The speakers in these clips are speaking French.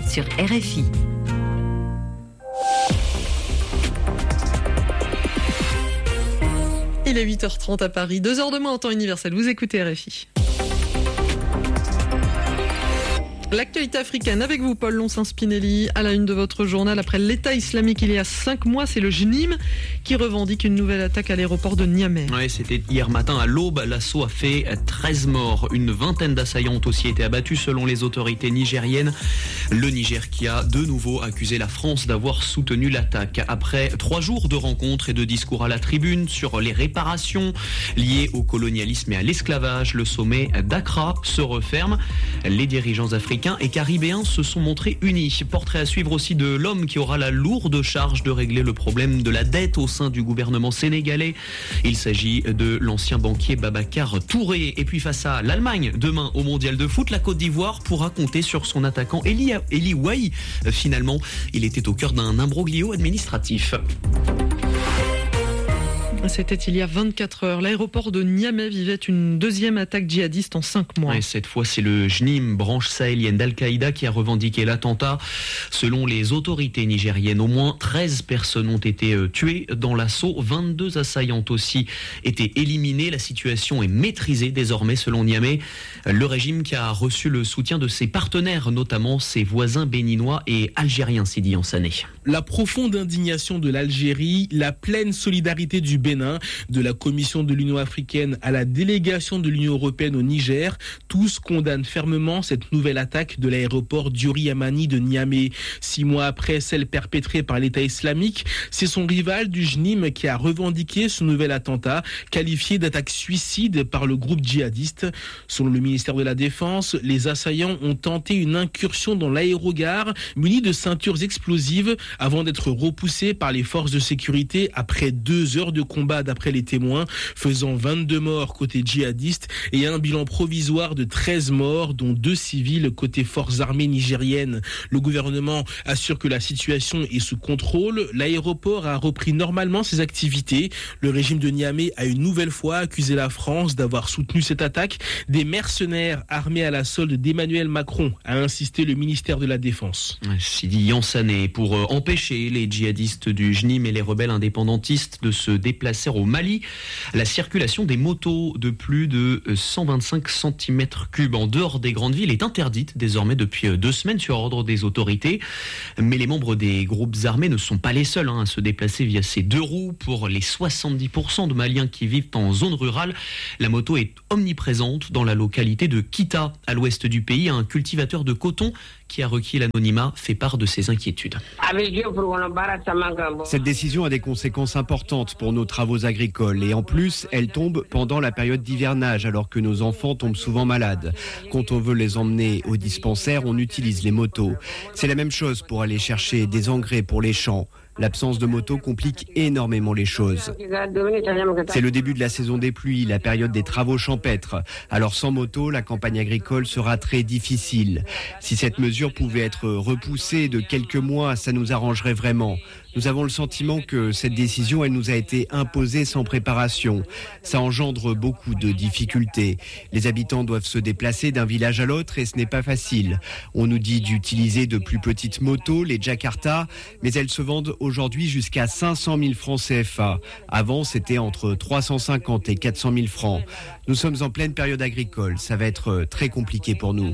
sur RFI. Il est 8h30 à Paris, 2h de moins en temps universel. Vous écoutez RFI. L'actualité africaine avec vous, Paul Lonsin-Spinelli, à la une de votre journal. Après l'État islamique il y a 5 mois, c'est le JNIM qui revendique une nouvelle attaque à l'aéroport de Niamey. Oui, c'était hier matin à l'aube. L'assaut a fait 13 morts. Une vingtaine d'assaillants ont aussi été abattus selon les autorités nigériennes. Le Niger qui a de nouveau accusé la France d'avoir soutenu l'attaque. Après 3 jours de rencontres et de discours à la tribune sur les réparations liées au colonialisme et à l'esclavage, le sommet d'Accra se referme. Les dirigeants africains et caribéens se sont montrés unis. Portrait à suivre aussi de l'homme qui aura la lourde charge de régler le problème de la dette au sein du gouvernement sénégalais. Il s'agit de l'ancien banquier Babacar Touré. Et puis face à l'Allemagne, demain au mondial de foot, la Côte d'Ivoire pourra compter sur son attaquant Eli Wahi. Finalement, il était au cœur d'un imbroglio administratif. C'était il y a 24 heures. L'aéroport de Niamey vivait une deuxième attaque djihadiste en 5 mois. Et cette fois, c'est le JNIM, branche sahélienne d'Al-Qaïda, qui a revendiqué l'attentat. Selon les autorités nigériennes, au moins 13 personnes ont été tuées dans l'assaut. 22 assaillantes aussi étaient éliminées. La situation est maîtrisée désormais, selon Niamey. Le régime qui a reçu le soutien de ses partenaires, notamment ses voisins béninois et algériens, Sidi Yansané. La profonde indignation de l'Algérie, la pleine solidarité du Bénin, de la Commission de l'Union africaine à la délégation de l'Union européenne au Niger, tous condamnent fermement cette nouvelle attaque de l'aéroport Diori Hamani de Niamey. 6 mois après celle perpétrée par l'État islamique, c'est son rival du JNIM qui a revendiqué ce nouvel attentat, qualifié d'attaque suicide par le groupe djihadiste. Selon le ministère de la Défense, les assaillants ont tenté une incursion dans l'aérogare munis de ceintures explosives avant d'être repoussés par les forces de sécurité après 2 heures de combat d'après les témoins, faisant 22 morts côté djihadiste et un bilan provisoire de 13 morts, dont 2 civils côté forces armées nigériennes. Le gouvernement assure que la situation est sous contrôle. L'aéroport a repris normalement ses activités. Le régime de Niamey a une nouvelle fois accusé la France d'avoir soutenu cette attaque. Des mercenaires armés à la solde d'Emmanuel Macron, a insisté le ministère de la Défense. Sidi Yansané, pour empêcher les djihadistes du JNIM et les rebelles indépendantistes de se déplacer au Mali, la circulation des motos de plus de 125 cm3 en dehors des grandes villes est interdite désormais depuis 2 semaines sur ordre des autorités. Mais les membres des groupes armés ne sont pas les seuls à se déplacer via ces 2 roues. Pour les 70% de Maliens qui vivent en zone rurale, la moto est omniprésente dans la localité de Kita, à l'ouest du pays. Un cultivateur de coton qui a requis l'anonymat fait part de ses inquiétudes. Cette décision a des conséquences importantes pour nos travaux agricoles et en plus, elle tombe pendant la période d'hivernage alors que nos enfants tombent souvent malades. Quand on veut les emmener au dispensaire, on utilise les motos. C'est la même chose pour aller chercher des engrais pour les champs. L'absence de moto complique énormément les choses. C'est le début de la saison des pluies, la période des travaux champêtres. Alors sans moto, la campagne agricole sera très difficile. Si cette mesure pouvait être repoussée de quelques mois, ça nous arrangerait vraiment. Nous avons le sentiment que cette décision, elle nous a été imposée sans préparation. Ça engendre beaucoup de difficultés. Les habitants doivent se déplacer d'un village à l'autre et ce n'est pas facile. On nous dit d'utiliser de plus petites motos, les Jakarta, mais elles se vendent aujourd'hui jusqu'à 500 000 francs CFA. Avant, c'était entre 350 et 400 000 francs. Nous sommes en pleine période agricole. Ça va être très compliqué pour nous.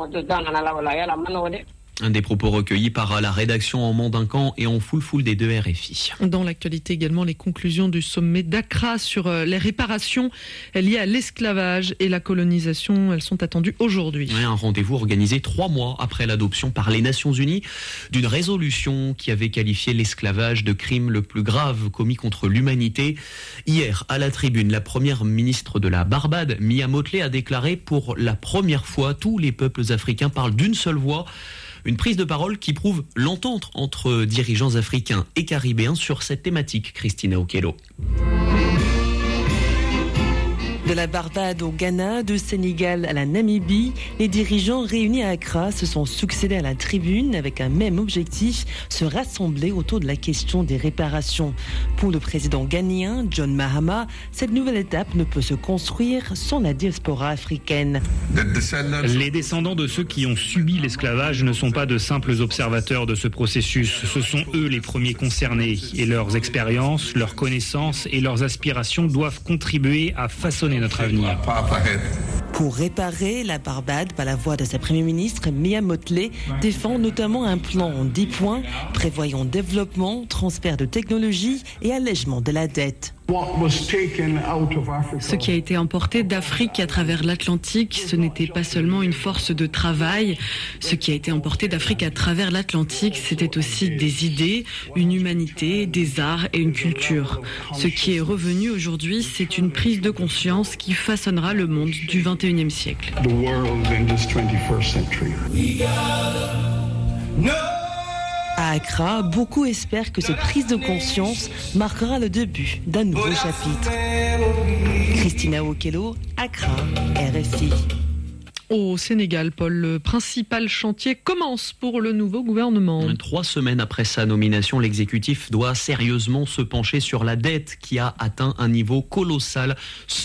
Un des propos recueillis par la rédaction en Mandincan et en full des 2 RFI. Dans l'actualité également, les conclusions du sommet d'Accra sur les réparations liées à l'esclavage et la colonisation, elles sont attendues aujourd'hui. Ouais, un rendez-vous organisé 3 mois après l'adoption par les Nations Unies d'une résolution qui avait qualifié l'esclavage de crime le plus grave commis contre l'humanité. Hier, à la tribune, la première ministre de la Barbade, Mia Mottley, a déclaré pour la première fois, tous les peuples africains parlent d'une seule voix. Une prise de parole qui prouve l'entente entre dirigeants africains et caribéens sur cette thématique. Christina Okello. De la Barbade au Ghana, du Sénégal à la Namibie, les dirigeants réunis à Accra se sont succédés à la tribune avec un même objectif, se rassembler autour de la question des réparations. Pour le président ghanéen, John Mahama, cette nouvelle étape ne peut se construire sans la diaspora africaine. Les descendants de ceux qui ont subi l'esclavage ne sont pas de simples observateurs de ce processus. Ce sont eux les premiers concernés et leurs expériences, leurs connaissances et leurs aspirations doivent contribuer à façonner notre avenir. Pour réparer, la Barbade, par la voix de sa Premier ministre, Mia Mottley, défend notamment un plan en 10 points, prévoyant développement, transfert de technologie et allègement de la dette. Ce qui a été emporté d'Afrique à travers l'Atlantique, ce n'était pas seulement une force de travail. Ce qui a été emporté d'Afrique à travers l'Atlantique, c'était aussi des idées, une humanité, des arts et une culture. Ce qui est revenu aujourd'hui, c'est une prise de conscience qui façonnera le monde du XXIe siècle. À Accra, beaucoup espèrent que cette prise de conscience marquera le début d'un nouveau chapitre. Christina Okello, Accra, RFI. Au Sénégal, Paul, le principal chantier commence pour le nouveau gouvernement. 3 semaines après sa nomination, l'exécutif doit sérieusement se pencher sur la dette qui a atteint un niveau colossal,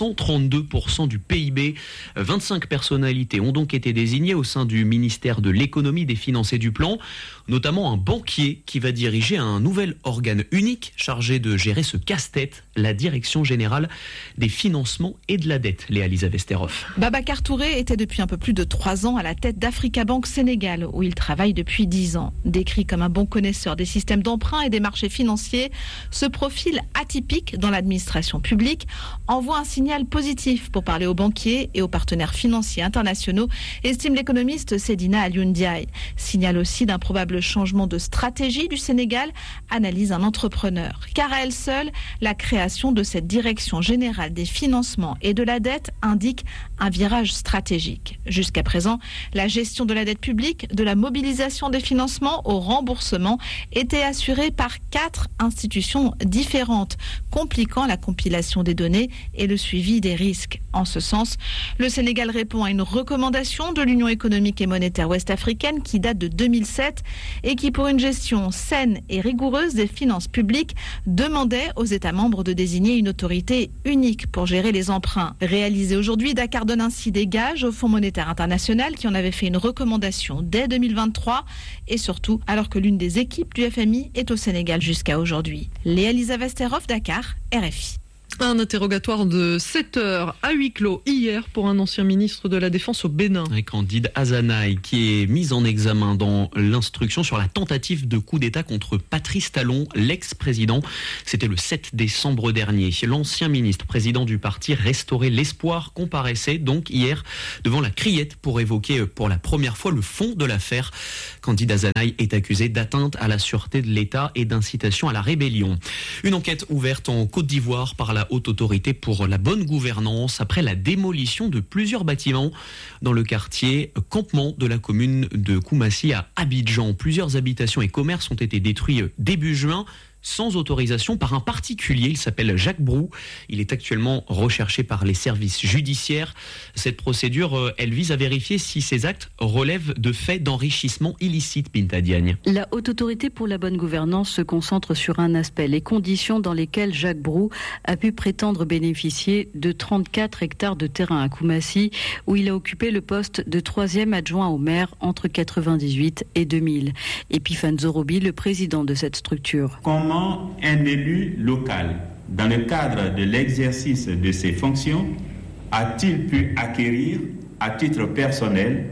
132% du PIB. 25 personnalités ont donc été désignées au sein du ministère de l'économie, des finances et du plan, notamment un banquier qui va diriger un nouvel organe unique chargé de gérer ce casse-tête, la Direction générale des financements et de la dette. Léa-Lisa Vesterhoff. Babacar Touré était depuis un peu plus de 3 ans à la tête d'Africa Bank Sénégal, où il travaille depuis 10 ans. Décrit comme un bon connaisseur des systèmes d'emprunt et des marchés financiers, ce profil atypique dans l'administration publique envoie un signal positif pour parler aux banquiers et aux partenaires financiers internationaux, estime l'économiste Sedina Alioune Ndiaye. Signal aussi d'un probable changement de stratégie du Sénégal, analyse un entrepreneur. Car à elle seule, la création de cette direction générale des financements et de la dette indique un virage stratégique. Jusqu'à présent, la gestion de la dette publique, de la mobilisation des financements au remboursement était assurée par 4 institutions différentes, compliquant la compilation des données et le suivi des risques. En ce sens, le Sénégal répond à une recommandation de l'Union économique et monétaire ouest-africaine qui date de 2007 et qui, pour une gestion saine et rigoureuse des finances publiques, demandait aux États membres de désigner une autorité unique pour gérer les emprunts. Réalisé aujourd'hui, Dakar donne ainsi des gages au Fonds monétaire international qui en avait fait une recommandation dès 2023 et surtout alors que l'une des équipes du FMI est au Sénégal jusqu'à aujourd'hui. Léa-Lisa Vesterhoff, Dakar, RFI. Un interrogatoire de 7 heures à huis clos hier pour un ancien ministre de la Défense au Bénin. Candide Azanaï, qui est mis en examen dans l'instruction sur la tentative de coup d'État contre Patrice Talon, l'ex-président. C'était le 7 décembre dernier. L'ancien ministre, président du parti Restaurer l'Espoir, comparaissait donc hier devant la criette pour évoquer pour la première fois le fond de l'affaire. Candide Azanaï est accusé d'atteinte à la sûreté de l'État et d'incitation à la rébellion. Une enquête ouverte en Côte d'Ivoire par la Haute Autorité pour la bonne gouvernance après la démolition de plusieurs bâtiments dans le quartier campement de la commune de Koumassi à Abidjan. Plusieurs habitations et commerces ont été détruits début juin sans autorisation par un particulier. Il s'appelle Jacques Brou. Il est actuellement recherché par les services judiciaires. Cette procédure, elle vise à vérifier si ces actes relèvent de faits d'enrichissement illicite, Binta Diagne. La Haute Autorité pour la bonne gouvernance se concentre sur un aspect, les conditions dans lesquelles Jacques Brou a pu prétendre bénéficier de 34 hectares de terrain à Koumassi, où il a occupé le poste de 3e adjoint au maire entre 1998 et 2000. Epiphane Zorobi, le président de cette structure. Comment un élu local, dans le cadre de l'exercice de ses fonctions, a-t-il pu acquérir, à titre personnel,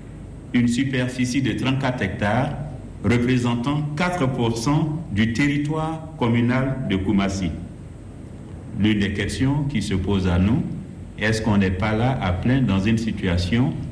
une superficie de 34 hectares représentant 4% du territoire communal de Koumassi? L'une des questions qui se pose à nous, est-ce qu'on n'est pas là à plein dans une situation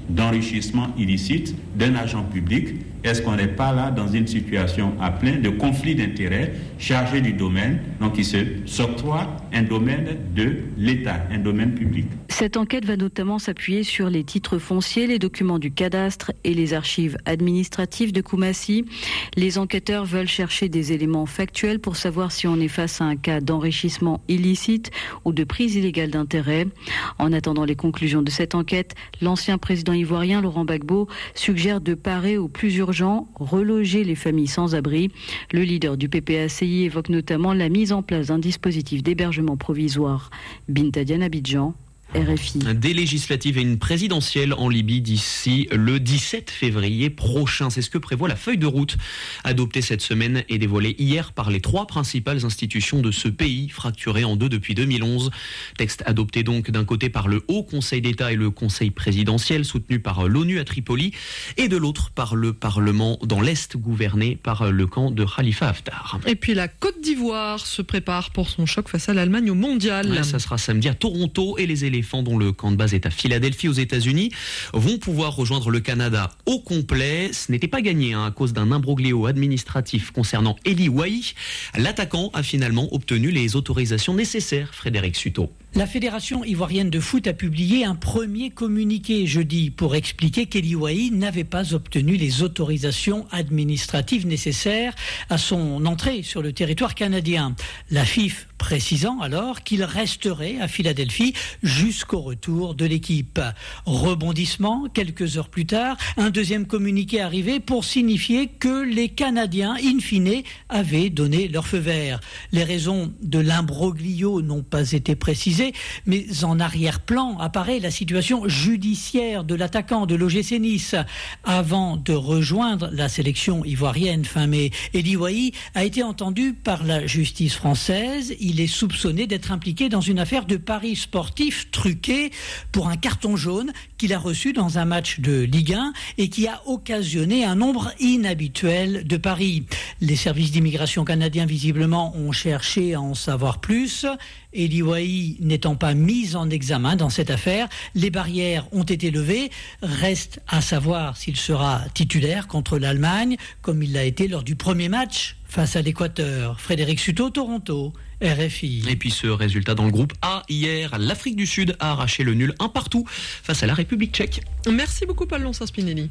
d'enrichissement illicite d'un agent public? Est-ce qu'on n'est pas là dans une situation à plein de conflit d'intérêts, chargé du domaine, donc il s'octroie un domaine de l'État, un domaine public? Cette enquête va notamment s'appuyer sur les titres fonciers, les documents du cadastre et les archives administratives de Koumassi. Les enquêteurs veulent chercher des éléments factuels pour savoir si on est face à un cas d'enrichissement illicite ou de prise illégale d'intérêt. En attendant les conclusions de cette enquête, l'ancien président ivoirien Laurent Gbagbo suggère de parer au plus urgent, reloger les familles sans abri. Le leader du PPACI évoque notamment la mise en place d'un dispositif d'hébergement provisoire. Binta Diane, Abidjan, RFI. Des législatives et une présidentielle en Libye d'ici le 17 février prochain. C'est ce que prévoit la feuille de route adoptée cette semaine et dévoilée hier par les 3 principales institutions de ce pays, fracturé en 2 depuis 2011. Texte adopté donc d'un côté par le Haut Conseil d'État et le Conseil présidentiel, soutenu par l'ONU à Tripoli, et de l'autre par le Parlement dans l'Est, gouverné par le camp de Khalifa Haftar. Et puis la Côte d'Ivoire se prépare pour son choc face à l'Allemagne au Mondial. Ouais, ça sera samedi à Toronto et les éléphants, dont le camp de base est à Philadelphie aux États-Unis, vont pouvoir rejoindre le Canada au complet. Ce n'était pas gagné à cause d'un imbroglio administratif concernant Eli Wahi. L'attaquant a finalement obtenu les autorisations nécessaires. Frédéric Suto. La Fédération ivoirienne de foot a publié un premier communiqué jeudi pour expliquer qu'Eli Wahi n'avait pas obtenu les autorisations administratives nécessaires à son entrée sur le territoire canadien. La FIF précisant alors qu'il resterait à Philadelphie jusqu'au retour de l'équipe. Rebondissement, quelques heures plus tard, un deuxième communiqué arrivait pour signifier que les Canadiens, in fine, avaient donné leur feu vert. Les raisons de l'imbroglio n'ont pas été précisées, mais en arrière-plan apparaît la situation judiciaire de l'attaquant de l'OGC Nice. Avant de rejoindre la sélection ivoirienne fin mai, Eli Wahi a été entendu par la justice française. Il est soupçonné d'être impliqué dans une affaire de paris sportif truqué pour un carton jaune qu'il a reçu dans un match de Ligue 1 et qui a occasionné un nombre inhabituel de paris. Les services d'immigration canadiens visiblement ont cherché à en savoir plus. Eli Wahi n'étant pas mis en examen dans cette affaire, les barrières ont été levées. Reste à savoir s'il sera titulaire contre l'Allemagne, comme il l'a été lors du premier match face à l'Équateur. Frédéric Suto, Toronto, RFI. Et puis ce résultat dans le groupe A hier, l'Afrique du Sud a arraché le nul 1 partout face à la République tchèque. Merci beaucoup Paul Lonsin-Spinelli.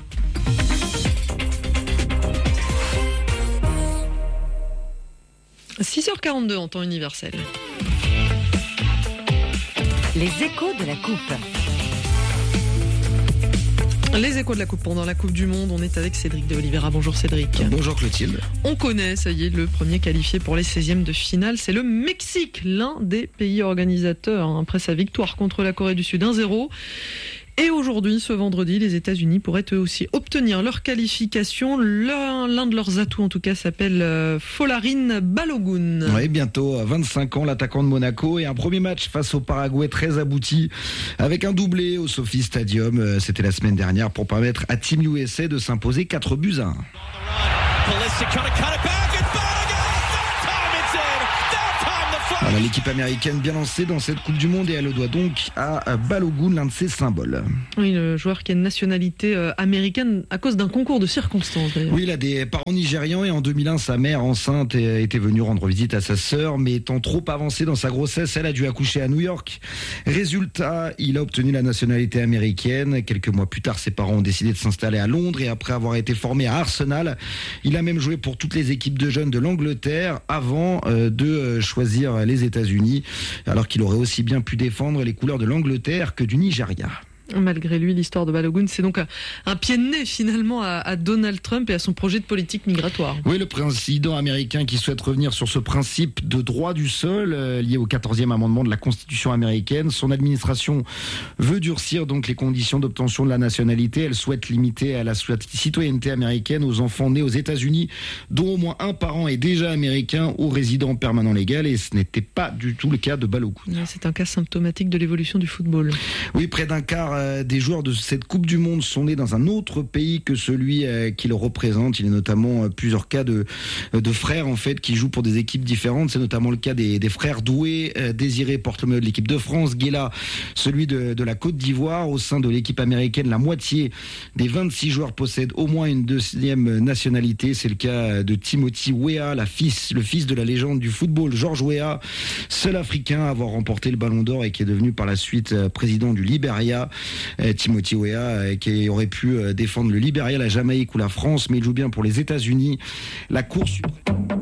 « 6h42 en temps universel. Les échos de la Coupe. Les échos de la Coupe pendant la Coupe du Monde. On est avec Cédric de Oliveira. Bonjour Cédric. Bonjour Clotilde. On connaît, ça y est, le premier qualifié pour les 16e de finale. C'est le Mexique, l'un des pays organisateurs, après sa victoire contre la Corée du Sud 1-0. Et aujourd'hui, ce vendredi, les États-Unis pourraient eux aussi obtenir leur qualification. L'un de leurs atouts, en tout cas, s'appelle Folarin Balogun. Oui, bientôt à 25 ans, l'attaquant de Monaco. Et un premier match face au Paraguay très abouti, avec un doublé au Sophie Stadium. C'était la semaine dernière pour permettre à Team USA de s'imposer 4-1. Voilà, l'équipe américaine bien lancée dans cette Coupe du Monde et elle le doit donc à Balogun, l'un de ses symboles. Oui, le joueur qui a une nationalité américaine à cause d'un concours de circonstances d'ailleurs. Oui, il a des parents nigérians et en 2001, sa mère enceinte était venue rendre visite à sa sœur, mais étant trop avancée dans sa grossesse, elle a dû accoucher à New York. Résultat, il a obtenu la nationalité américaine. Quelques mois plus tard, ses parents ont décidé de s'installer à Londres et après avoir été formé à Arsenal, il a même joué pour toutes les équipes de jeunes de l'Angleterre avant de choisir les États-Unis, alors qu'il aurait aussi bien pu défendre les couleurs de l'Angleterre que du Nigeria. Malgré lui, l'histoire de Balogun, c'est donc un pied de nez finalement à Donald Trump et à son projet de politique migratoire. Oui, le président américain qui souhaite revenir sur ce principe de droit du sol lié au 14e amendement de la Constitution américaine. Son administration veut durcir donc les conditions d'obtention de la nationalité. Elle souhaite limiter à la citoyenneté américaine aux enfants nés aux États-Unis, dont au moins un parent est déjà américain ou résident permanent légal. Et ce n'était pas du tout le cas de Balogun. C'est un cas symptomatique de l'évolution du football. Oui, près d'un quart plupart des joueurs de cette Coupe du Monde sont nés dans un autre pays que celui qui le représente. Il y a notamment plusieurs cas de frères en fait qui jouent pour des équipes différentes. C'est notamment le cas des frères Doué. Désiré porte le maillot de l'équipe de France, Guéla celui de la Côte d'Ivoire. Au sein de l'équipe américaine, la moitié des 26 joueurs possèdent au moins une deuxième nationalité. C'est le cas de Timothy Weah, le fils de la légende du football George Weah, seul Africain à avoir remporté le Ballon d'Or et qui est devenu par la suite président du Libéria. Timothy Weah qui aurait pu défendre le Libéria, la Jamaïque ou la France, mais il joue bien pour les États-Unis. La Cour suprême